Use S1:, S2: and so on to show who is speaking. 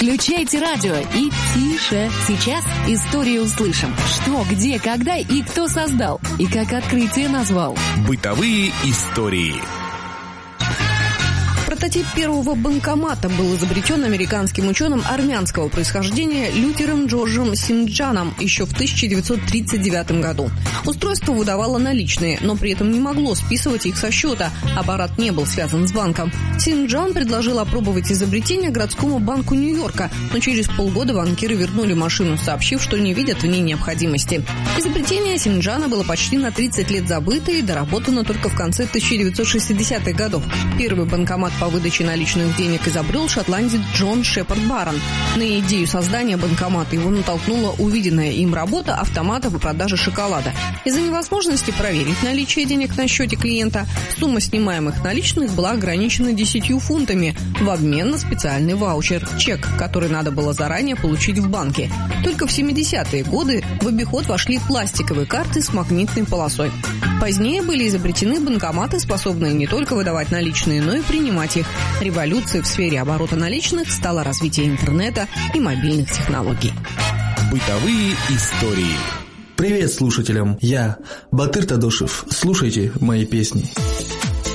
S1: Включайте радио и тише. Сейчас историю услышим. Что, где, когда и кто создал. И как открытие назвал.
S2: Бытовые истории.
S3: Прототип первого банкомата был изобретен американским ученым армянского происхождения Лютером Джорджем Синджаном еще в 1939 году. Устройство выдавало наличные, но при этом не могло списывать их со счета. Аппарат не был связан с банком. Синджан предложил опробовать изобретение городскому банку Нью-Йорка, но через полгода банкиры вернули машину, сообщив, что не видят в ней необходимости. Изобретение Синджана было почти на 30 лет забыто и доработано только в конце 1960-х годов. Первый банкомат по выдаче наличных денег изобрел шотландец Джон Шепард Барон. На идею создания банкомата его натолкнула увиденная им работа автомата по продаже шоколада. Из-за невозможности проверить наличие денег на счете клиента, сумма снимаемых наличных была ограничена 10 фунтами в обмен на специальный ваучер – чек, который надо было заранее получить в банке. Только в 70-е годы в обиход вошли пластиковые карты с магнитной полосой. Позднее были изобретены банкоматы, способные не только выдавать наличные, но и принимать их. Революцией в сфере оборота наличных стало развитие интернета и мобильных технологий.
S2: Бытовые истории.
S4: Привет слушателям, я Батыр Тадошев. Слушайте мои песни.